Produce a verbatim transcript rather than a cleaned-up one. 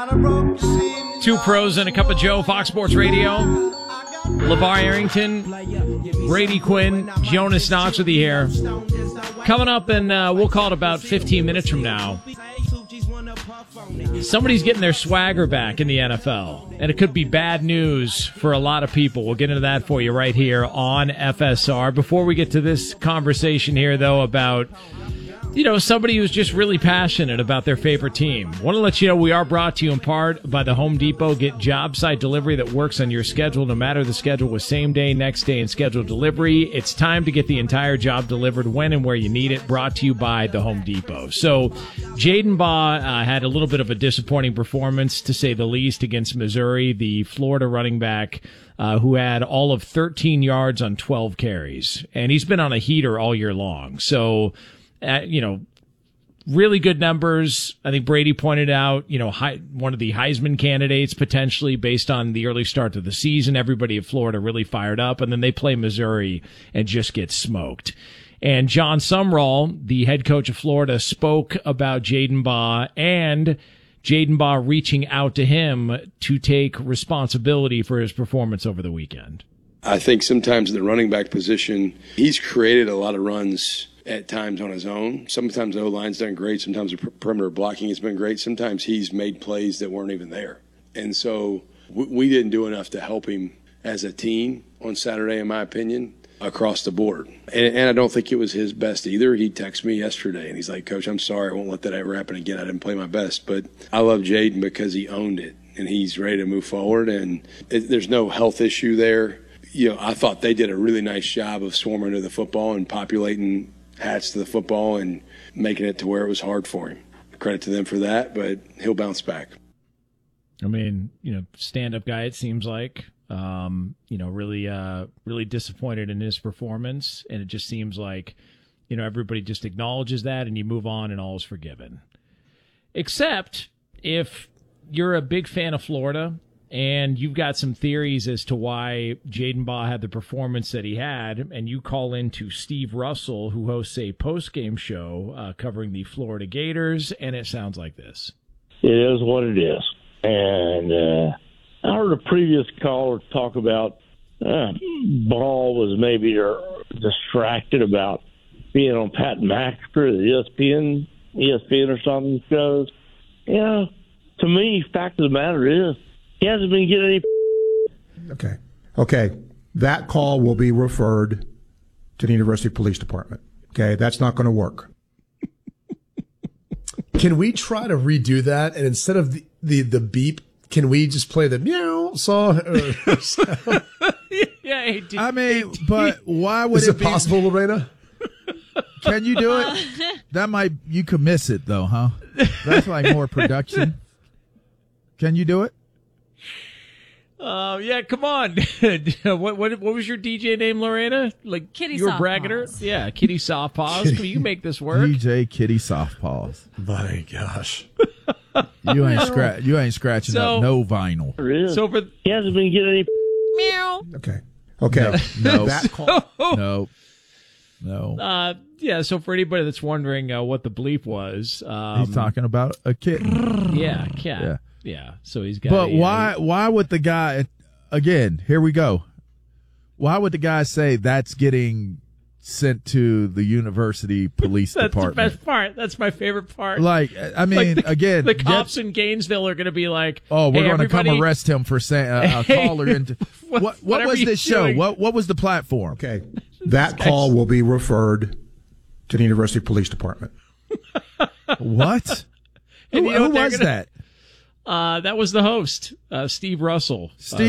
Two pros and a cup of Joe, Fox Sports Radio. LeVar Arrington, Brady Quinn, Jonas Knox with you here. Coming up, and uh, we'll call it about fifteen minutes from now. Somebody's getting their swagger back in the N F L, and it could be bad news for a lot of people. We'll get into that for you right here on F S R. Before we get to this conversation here, though, about, you know, somebody who's just really passionate about their favorite team. Want to let you know we are brought to you in part by the Home Depot. Get job site delivery that works on your schedule, no matter the schedule, with same day, next day, and scheduled delivery. It's time to get the entire job delivered when and where you need it. Brought to you by the Home Depot. So Jaden Baugh uh, had a little bit of a disappointing performance, to say the least, against Missouri, the Florida running back uh, who had all of thirteen yards on twelve carries. And he's been on a heater all year long. So, Uh, you know, really good numbers. I think Brady pointed out, you know, high, one of the Heisman candidates potentially based on the early start to the season. Everybody at Florida really fired up, and then they play Missouri and just get smoked. And John Sumrall, the head coach of Florida, spoke about Jaden Baugh and Jaden Baugh reaching out to him to take responsibility for his performance over the weekend. I think sometimes in the running back position, he's created a lot of runs at times on his own. Sometimes the O-line's done great. Sometimes the perimeter blocking has been great. Sometimes he's made plays that weren't even there. And so we didn't do enough to help him as a team on Saturday, in my opinion, across the board. And, and I don't think it was his best either. He texted me yesterday, and he's like, Coach, I'm sorry. I won't let that ever happen again. I didn't play my best. But I love Jaden because he owned it, and he's ready to move forward. And it, there's no health issue there. You know, I thought they did a really nice job of swarming to the football and populating hats to the football and making it to where it was hard for him. Credit to them for that, but he'll bounce back. I mean, you know, stand-up guy, it seems like, um, you know, really, uh, really disappointed in his performance. And it just seems like, you know, everybody just acknowledges that and you move on and all is forgiven. Except if you're a big fan of Florida and you've got some theories as to why Jaden Baugh had the performance that he had, and you call in to Steve Russell, who hosts a post-game show uh, covering the Florida Gators, and it sounds like this. It is what it is. And uh, I heard a previous caller talk about uh, Ball was maybe distracted about being on Pat McAfee, the E S P N, E S P N or something shows. You know, to me, fact of the matter is, he hasn't been getting any. Okay. Okay. That call will be referred to the University Police Department. Okay. That's not going to work. Can we try to redo that? And instead of the, the, the beep, can we just play the meow song? Yeah. Hey, did, I mean, but why would Is it, it be possible, Lorena? Can you do it? That might, you could miss it though, huh? That's like more production. Can you do it? Uh, yeah, come on. what, what what was your D J name, Lorena? Like Kitty you were Soft bragging her? Paws. Yeah, Kitty Soft Paws. Can you make this work? D J Kitty Softpaws. My gosh. You ain't scratch. You ain't scratching So- up no vinyl. So for He hasn't been getting any. meow. Okay. Okay. No. That call. No. No. Uh, yeah. So for anybody that's wondering uh, what the bleep was, um, He's talking about a kitten. Yeah, cat. Yeah. Yeah. So he's got. But a, why? Why would the guy? Again, here we go. Why would the guy say that's getting sent to the university police That's department? the best part. That's my favorite part. Like, I mean, Like the, again, the get- cops in Gainesville are going to be like, oh, we're hey, going to come everybody- arrest him for saying uh, a Hey, caller into what- what? What whatever was he's this show? doing. What What was the platform? Okay. That call will be referred to the University Police Department. What? And Who, you know who what they're was gonna- that? Uh, that was the host, uh, Steve Russell. Steve